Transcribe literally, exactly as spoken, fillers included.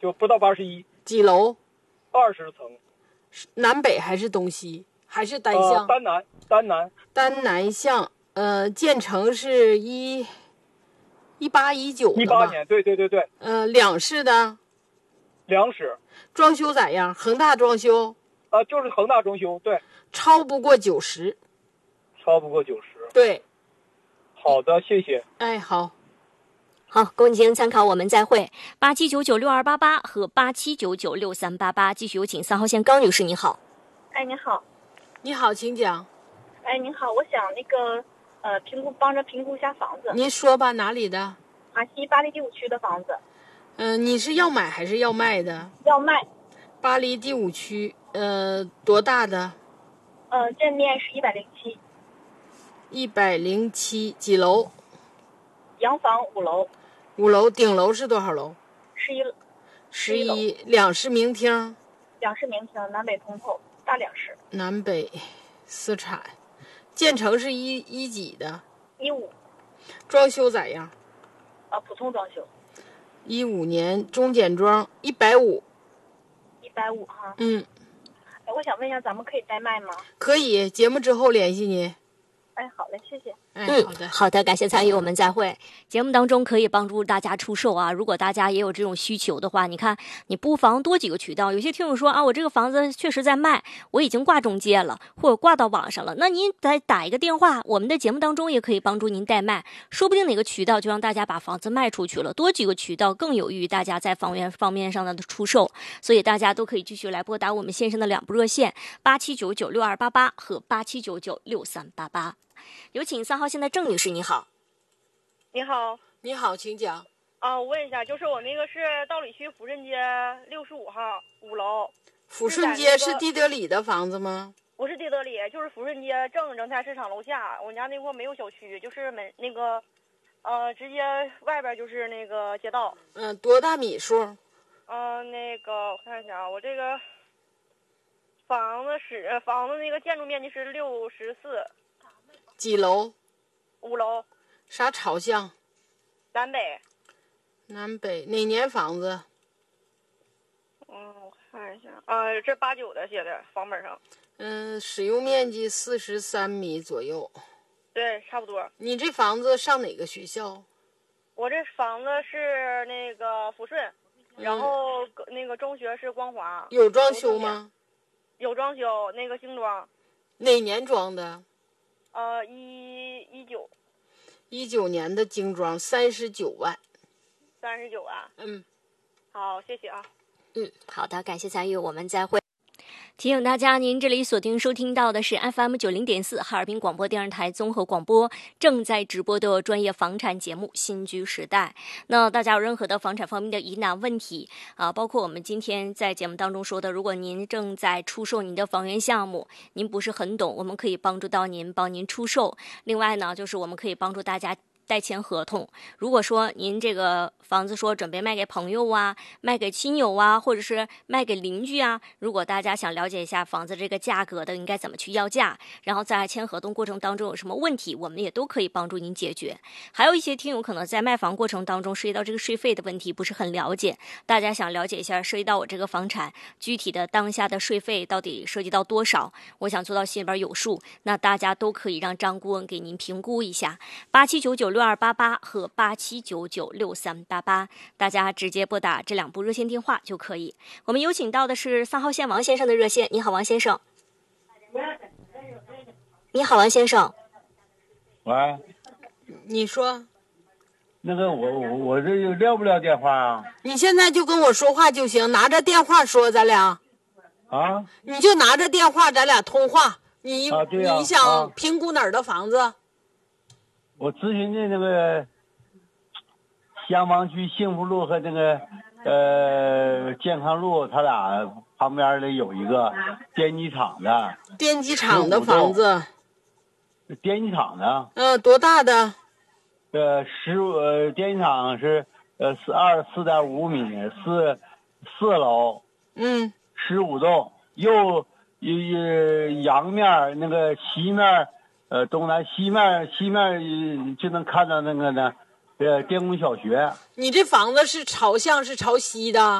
就不到八十一。 几楼？ 二十层。 南北还是东西？还是单呃、 向？ 单南，单南。 单南向。呃，建成是一一八一九的吧？ 一八年，对对对对。 呃，两室的。 两室。 装修咋样？恒大装修？ 啊、呃，就是恒大装修，对。 超不过九十。 超不过九十。 对。 好的，谢谢。 哎，好。 好，供您参考，我们再会。八七九九六二八八和八七九九六三八八，继续有请三号线高女士，你好。 哎，你好。 你好，请讲。 哎，您好，我想那个呃评估，帮着评估一下房子。 您说吧，哪里的？ 华西巴黎第五区的房子。 嗯、呃，你是要买还是要卖的？ 要卖。 巴黎第五区，呃，多大的？ 呃，正面是一百零七。 一百零七，几楼？ 洋房五楼。 五楼，顶楼是多少楼？ 十一。 十一，两室明厅。 两室明厅，南北通透，大两室。 南北私产，建成是一一几的？ 一五。 装修咋样？ 啊，普通装修。 一五年中简装，一百五。 一百五哈。 嗯。 哎，我想问一下，咱们可以代卖吗？ 可以，节目之后联系你。 哎，好嘞，谢谢。 嗯，好的，好的，感谢参与，我们再会。节目当中可以帮助大家出售啊，如果大家也有这种需求的话，你看，你不妨多几个渠道。有些听友说啊，我这个房子确实在卖，我已经挂中介了，或者挂到网上了，那您再打一个电话，我们的节目当中也可以帮助您代卖，说不定哪个渠道就让大家把房子卖出去了。多几个渠道更有利于大家在房源方面上的出售，所以大家都可以继续来拨打我们线上的两部热线八七九九六二八八和八七九九六三八八。有请三号线的郑女士，你好。 你好。 你好，请讲。 啊，我问一下，就是我那个是道里区抚顺街六十五号五楼。 抚顺街是地德里的房子吗？ 不是地德里，就是抚顺街正人才市场楼下。我家那块没有小区，就是门那个，呃，直接外边就是那个街道。 嗯，多大米数？ 嗯、呃，那个我看一下啊，我这个房子是房子那个建筑面积是六十四。 几楼？ 五楼。 啥朝向？ 南北。 南北，哪年房子？ 嗯，我看一下，啊，这八九的写的房本上。 嗯，使用面积四十三米左右。 对，差不多。 你这房子上哪个学校？ 我这房子是那个抚顺，然后那个中学是光华。 有装修吗？ 有装修，那个精装。 哪年装的？ 呃，一一九， 一九年的精装，三十九万， 三十九万。 嗯， 好，谢谢啊。 嗯，好的，感谢参与，我们再会。提醒大家，您这里锁定收听到的是 F M 九零点四哈尔滨广播电视台综合广播正在直播的专业房产节目《新居时代》。那大家有任何的房产方面的疑难问题啊，包括我们今天在节目当中说的，如果您正在出售您的房源项目，您不是很懂，我们可以帮助到您，帮您出售。另外呢，就是我们可以帮助大家代签合同。如果说您这个房子说准备卖给朋友啊，卖给亲友啊，或者是卖给邻居啊，如果大家想了解一下房子这个价格的应该怎么去要价，然后在签合同过程当中有什么问题，我们也都可以帮助您解决。还有一些听友可能在卖房过程当中涉及到这个税费的问题不是很了解，大家想了解一下涉及到我这个房产具体的当下的税费到底涉及到多少，我想做到心里边有数，那大家都可以让张顾问给您评估一下。八七九九六二八八和八七九九六三八八，大家直接拨打这两部热线电话就可以。我们有请到的是三号线王先生的热线。你好，王先生。你好，王先生。 喂， 你说。 那个我我我这有撂不了电话啊？ 你现在就跟我说话就行，拿着电话说，咱俩。 啊？ 你就拿着电话，咱俩通话。你、 啊对啊、 你想评估哪儿的房子？啊、 我咨询的那个襄王区幸福路和那个呃健康路，他俩旁边的有一个电机厂的。 电机厂的房子。 电机厂的。 嗯、呃，多大的？ 呃，十呃电机厂是呃四二四点五米，四四楼。 嗯。 十五栋，右呃阳面那个西面，呃东南西面西面就能看到那个呢，呃电工小学。 你这房子是朝向是朝西的？